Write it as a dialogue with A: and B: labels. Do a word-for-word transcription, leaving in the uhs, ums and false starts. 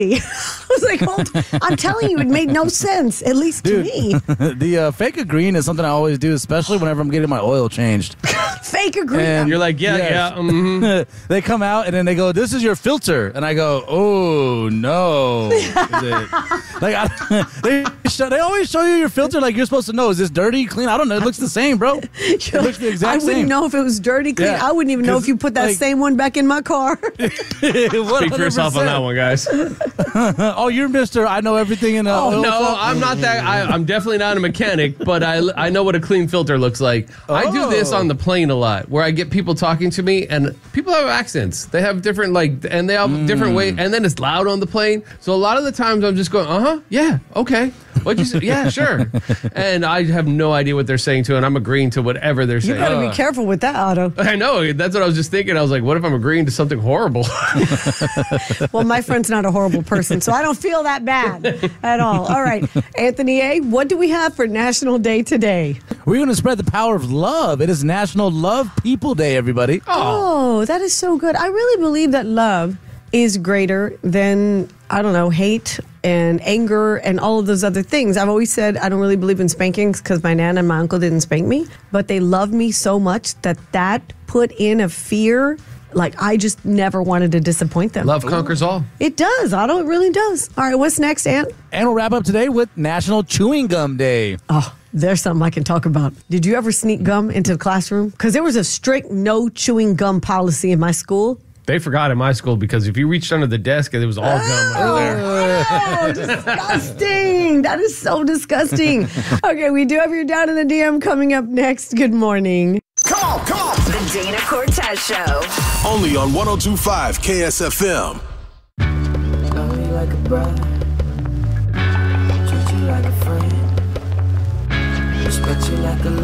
A: I was like, hold, I'm telling you, it made no sense, at least
B: Dude,
A: to me.
B: the uh, fake a green is something I always do, especially whenever I'm getting my oil changed.
A: Fake a green.
B: And
C: You're like, yeah, yeah. Mm-hmm.
B: They come out and then they go, "This is your filter," and I go, "Oh no!" Is it? Like I, they show, they always show you your filter like you're supposed to know. Is this dirty, clean? I don't know. It looks the same, bro. It looks the exact
A: I wouldn't
B: same.
A: know if it was dirty, clean.
B: Yeah,
A: I wouldn't even know if you put that
B: like-
A: same one back in my car.
C: Speak for yourself on that one, guys.
B: Oh, you're Mister I know everything in a
C: Oh,
B: oil
C: no,
B: filter.
C: I'm not that. I, I'm definitely not a mechanic, but I, I know what a clean filter looks like. I do this
B: Oh.
C: on the plane a lot, where I get people talking to me, and people have accents. They have different, like, and they have
B: Mm.
C: different ways, and then it's loud on the plane. So a lot of the times I'm just going, uh huh, yeah, okay. What'd you say? Yeah, sure. And I have no idea what they're saying to, and I'm agreeing to whatever they're
A: You
C: saying.
A: got to be careful with that, Otto.
C: I know. That's what I was just thinking. I was like, what if I'm agreeing to something horrible?
A: Well, my friend's not a horrible person, so I don't feel that bad at all. All right, Anthony A., what do we have for National Day today?
B: We're going to spread the power of love. It is National Love People Day, everybody.
A: Oh, that is so good. I really believe that love is greater than, I don't know, hate and anger and all of those other things. I've always said I don't really believe in spankings because my nana and my uncle didn't spank me, but they loved me so much that that put in a fear. Like, I just never wanted to disappoint them.
C: Love conquers all.
A: It does, Otto. It really does. All right, what's next, Ant?
B: And we'll wrap up today with National Chewing Gum Day.
A: Oh, there's something I can talk about. Did you ever sneak gum into the classroom? Because there was a strict no chewing gum policy in my school.
C: They forgot in my school because if you reached under the desk, it was all gum under there.
A: Oh, disgusting. That is so disgusting. Okay, we do have your Down in the D M coming up next. Good morning.
D: Come on, come on.
E: The Dana Cortez Show.
D: Only on one oh two point five K S F M.
F: Love you like a brother. Treat you like a friend. Respect you like a